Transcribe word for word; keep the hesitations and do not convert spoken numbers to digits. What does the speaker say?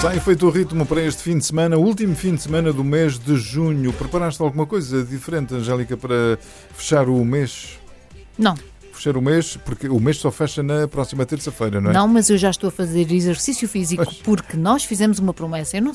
Está feito o ritmo para este fim de semana, último fim de semana do mês de junho. Preparaste alguma coisa diferente, Angélica, para fechar o mês? Não. Fechar o mês, porque o mês só fecha na próxima terça-feira, não é? Não, mas eu já estou a fazer exercício físico Mas... porque nós fizemos uma promessa. Eu não